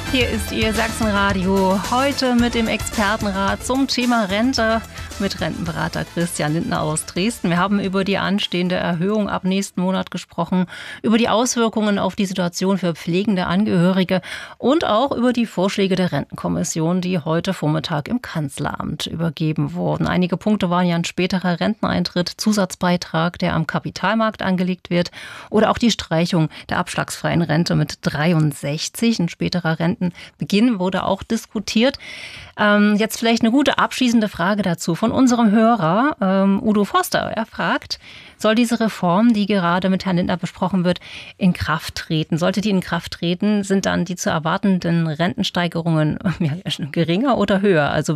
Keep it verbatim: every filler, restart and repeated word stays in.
Hier ist Ihr Sachsenradio, heute mit dem Expertenrat zum Thema Rente mit Rentenberater Christian Lindner aus Dresden. Wir haben über die anstehende Erhöhung ab nächsten Monat gesprochen, über die Auswirkungen auf die Situation für pflegende Angehörige und auch über die Vorschläge der Rentenkommission, die heute Vormittag im Kanzleramt übergeben wurden. Einige Punkte waren ja ein späterer Renteneintritt, Zusatzbeitrag, der am Kapitalmarkt angelegt wird, oder auch die Streichung der abschlagsfreien Rente mit dreiundsechzig, ein späterer Renteneintritt. Beginn wurde auch diskutiert. Ähm, jetzt vielleicht eine gute abschließende Frage dazu von unserem Hörer, ähm, Udo Forster. Er fragt, soll diese Reform, die gerade mit Herrn Lindner besprochen wird, in Kraft treten? Sollte die in Kraft treten, sind dann die zu erwartenden Rentensteigerungen ja, geringer oder höher? Also